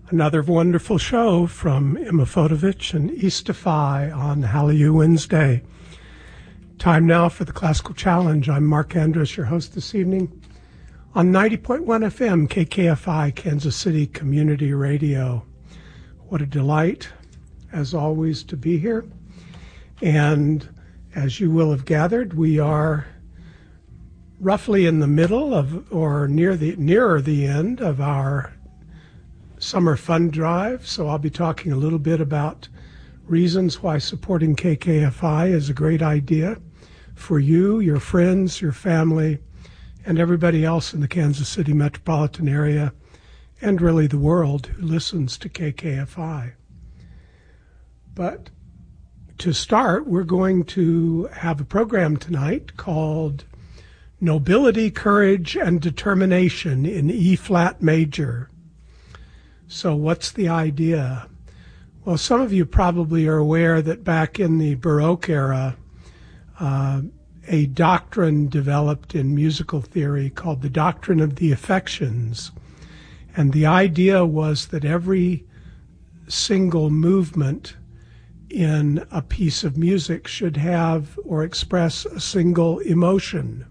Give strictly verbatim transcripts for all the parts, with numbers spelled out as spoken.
Another wonderful show from Emma Fodovich and Eastify on Hallelujah Wednesday. Time now for the Classical Challenge. I'm Mark Andrus, your host this evening on ninety point one F M, K K F I, Kansas City Community Radio. What a delight, as always, to be here. And as you will have gathered, we are roughly in the middle of, or near the nearer the end of our summer fund drive. So I'll be talking a little bit about reasons why supporting K K F I is a great idea for you, your friends, your family, and everybody else in the Kansas City metropolitan area, and really the world who listens to K K F I. But to start, we're going to have a program tonight called Nobility, Courage, and Determination in E-flat major. So what's the idea? Well, some of you probably are aware that back in the Baroque era, uh, a doctrine developed in musical theory called the doctrine of the affections. And the idea was that every single movement in a piece of music should have or express a single emotion.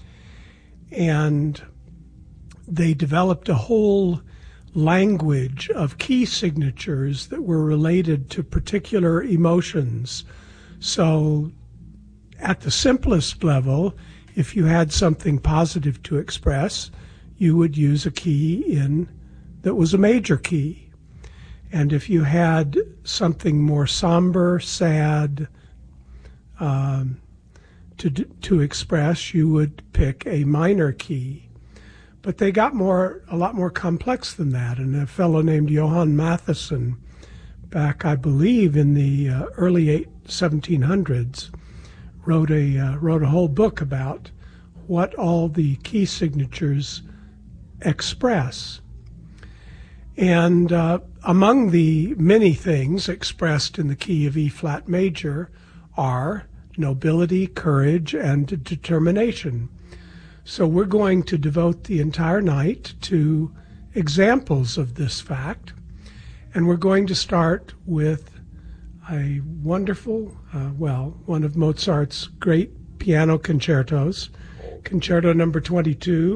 And they developed a whole language of key signatures that were related to particular emotions. So at the simplest level, if you had something positive to express, you would use a key in that was a major key. And if you had something more somber, sad, um, to to express, you would pick a minor key. But they got more, a lot more complex than that. And a fellow named Johann Mattheson, back, I believe, in the uh, early seventeen hundreds, wrote a uh, wrote a whole book about what all the key signatures express. And uh, among the many things expressed in the key of E-flat major are nobility, courage, and determination. So we're going to devote the entire night to examples of this fact, and we're going to start with a wonderful, uh, well, one of Mozart's great piano concertos, Concerto number twenty-two,